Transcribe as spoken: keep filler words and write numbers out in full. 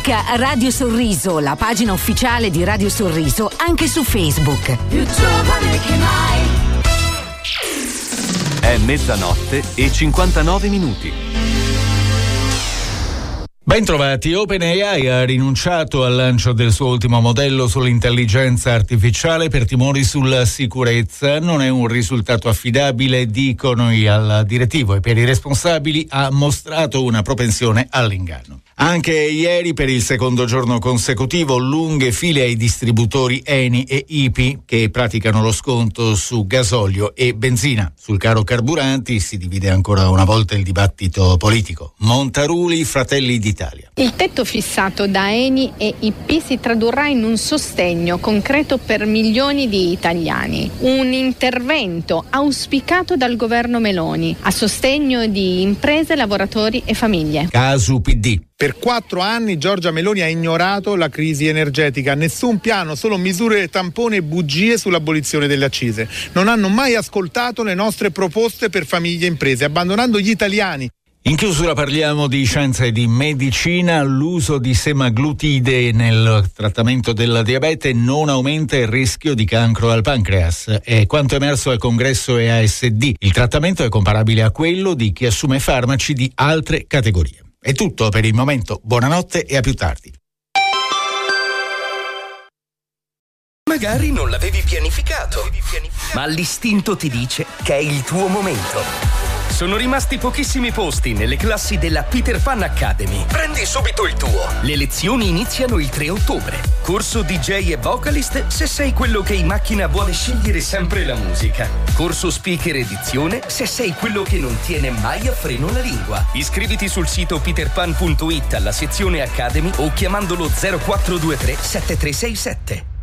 Cerca Radio Sorriso, la pagina ufficiale di Radio Sorriso, anche su Facebook. Più giovane che mai. È mezzanotte e cinquantanove minuti. Bentrovati. OpenAI ha rinunciato al lancio del suo ultimo modello sull'intelligenza artificiale per timori sulla sicurezza. Non è un risultato affidabile, dicono al direttivo, e per i responsabili ha mostrato una propensione all'inganno. Anche ieri, per il secondo giorno consecutivo, lunghe file ai distributori Eni e I P I che praticano lo sconto su gasolio e benzina. Sul caro carburanti si divide ancora una volta il dibattito politico. Montaruli, Fratelli d'Italia. Il tetto fissato da Eni e I P I si tradurrà in un sostegno concreto per milioni di italiani. Un intervento auspicato dal governo Meloni a sostegno di imprese, lavoratori e famiglie. Casu P D. Per quattro anni Giorgia Meloni ha ignorato la crisi energetica, nessun piano, solo misure tampone e bugie sull'abolizione delle accise. Non hanno mai ascoltato le nostre proposte per famiglie e imprese, abbandonando gli italiani. In chiusura parliamo di scienza e di medicina. L'uso di semaglutide nel trattamento della diabete non aumenta il rischio di cancro al pancreas. È quanto emerso al congresso E A S D. Il trattamento è comparabile a quello di chi assume farmaci di altre categorie. È tutto per il momento, buonanotte e a più tardi. Magari non l'avevi pianificato, ma l'istinto ti dice che è il tuo momento. Sono rimasti pochissimi posti nelle classi della Peter Pan Academy. Prendi subito il tuo. Le lezioni iniziano il tre ottobre. Corso D J e vocalist se sei quello che in macchina vuole scegliere sempre la musica. Corso speaker edizione se sei quello che non tiene mai a freno la lingua. Iscriviti sul sito peterpan punto it alla sezione Academy o chiamandolo zero quattro due tre sette tre sei sette.